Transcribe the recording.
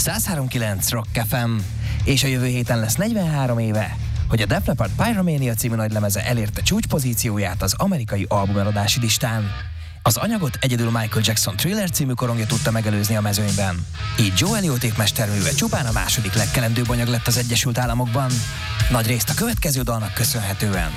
103.9 Rock FM, és a jövő héten lesz 43 éve, hogy a Def Leppard Pyromania című nagylemeze elérte csúcspozícióját az amerikai albumeladási listán. Az anyagot egyedül Michael Jackson Thriller című korongja tudta megelőzni a mezőnyben. Így Joe Ellioték mesterműve csupán a második legkelendőbb anyag lett az Egyesült Államokban. Nagyrészt a következő dalnak köszönhetően.